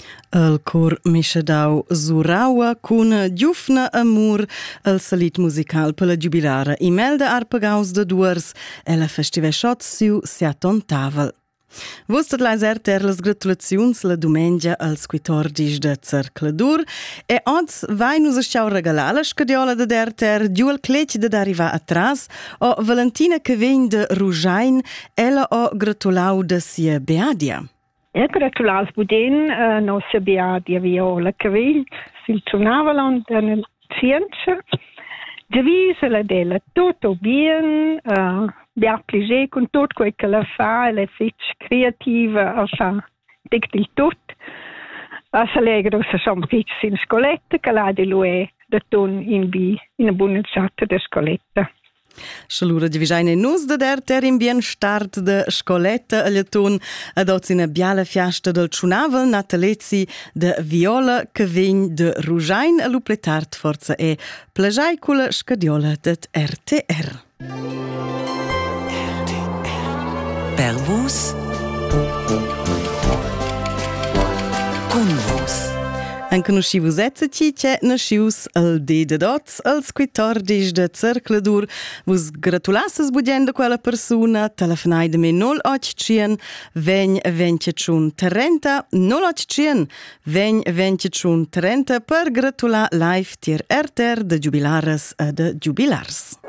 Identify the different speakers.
Speaker 1: El cor Mischedau Suraua cun giufna amur el salit musical per la giubilara Imelda Arpagaus de Duors e la festive schot siu siaton tavel. Vostad lais las gratulaziuns la dumengia als 14 de Cercladur e oz vai nus a schau regalar la scadiola de derter giuel clec de d'arrivar atras o Valentina che vegn de Rujain ella o gratulau de sia beadia.
Speaker 2: Gratulaus budin nossa beadia Viola che vegn sil Ciunavalon nel Cienza. Devisela della tutto bien, bia pligé con tot quel che la fa, la fitch creativa, fa il tot. S'allegro se som fitch in scoletta, che la di lui da ton in una buona chatta de scoletta.
Speaker 1: Schalura divisaine nus de der in bien start de scoletta a Lietun ad oz ina biala fiasta del Ciunavel natalezi de Viola che vegn de Rujain a lupletart forza e plagiai cula scadiola det RTR.
Speaker 3: Per vos con vos.
Speaker 1: Anche nascivus etzaci c'è nascius al D de dots als 14 de Cercladur. Vus gratulasses budendo quella persona telefonai de me 085 20 20 30 085 20 20 30 per gratular live tier RTR de jubilares e de jubilars.